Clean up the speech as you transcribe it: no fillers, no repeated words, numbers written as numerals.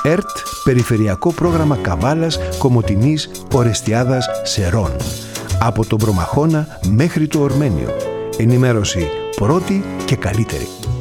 ΕΡΤ, Περιφερειακό Πρόγραμμα Καβάλας, Κομοτηνής, Ορεστιάδας, Σερών. Από τον Προμαχώνα μέχρι το Ορμένιο. Ενημέρωση πρώτη και καλύτερη.